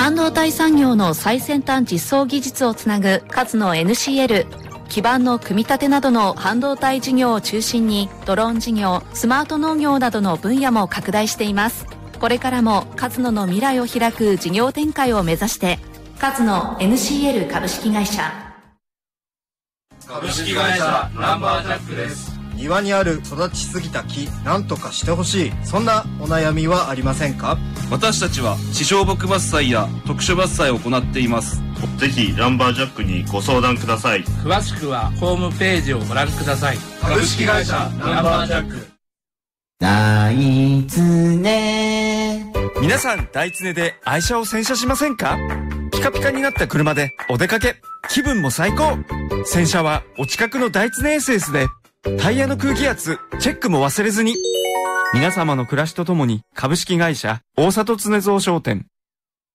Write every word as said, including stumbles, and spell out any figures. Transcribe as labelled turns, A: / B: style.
A: 半導体産業の最先端実装技術をつなぐ勝野 エヌシーエル。基盤の組み立てなどの半導体事業を中心にドローン事業、スマート農業などの分野も拡大しています。これからも勝野の未来を開く事業展開を目指して勝野 エヌシーエル 株式会社。
B: 株式会社ランバージャックです。
C: 庭にある育ちすぎた木、なんとかしてほしい、そんなお悩みはありませんか？
D: 私たちは視床木伐採や特殊伐採を行っています。
E: ぜひランバージャックにご相談ください。
F: 詳しくはホームページをご覧ください。
B: 株式会社ランバージャック。
G: 大常。
H: 皆さん、大常で愛車を洗車しませんか？ピカピカになった車でお出かけ、気分も最高。洗車はお近くの大常 エスエス で、タイヤの空気圧チェックも忘れずに。皆様の暮らしとともに株式会社大里常蔵商店。